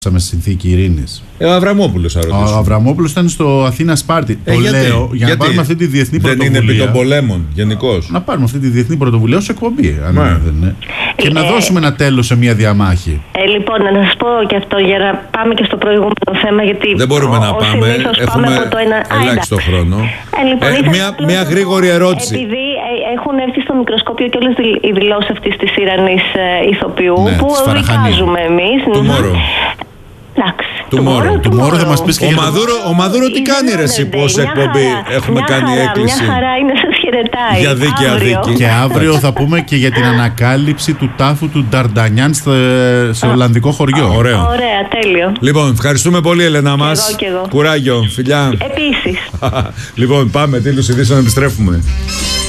με συνθήκη ειρήνης. Ο Αβραμόπουλος Ο Αβραμόπουλος ήταν στο Αθήνα Σπάρτη. Το λέω για να πάρουμε αυτή τη διεθνή πρωτοβουλία. Δεν είναι επί των πολέμων γενικώς. Να πάρουμε αυτή τη διεθνή πρωτοβουλία ως εκπομπή, αν δεν είναι. Και να δώσουμε ένα τέλος σε μια διαμάχη. Λοιπόν, να σας πω και αυτό για να πάμε και στο προηγούμενο θέμα. Γιατί δεν μπορούμε να πάμε. Έχουμε ελάχιστο χρόνο. Μια γρήγορη ερώτηση. Επειδή έχουν έρθει στο μικροσκόπιο και όλες οι δηλώσεις αυτής της Ιρανής ηθοποιού, που δικάζουμε εμείς. Του Μόρο θα μας πεις και ο Μαδούρο τι κάνει ρε εσύ, πως εκπομπή έχουμε κάνει έκκληση. Μια χαρά είναι, σας χαιρετάει. Για δίκαια δίκη. Και αύριο θα πούμε και για την ανακάλυψη του τάφου του Νταρντανιάν σε Ολλανδικό χωριό. Ωραία, τέλειο. Λοιπόν, ευχαριστούμε πολύ Ελένα μας. Εγώ. Κουράγιο, φιλιά. Επίσης. Λοιπόν, πάμε, τίτλους ειδήσεων, επιστρέφουμε.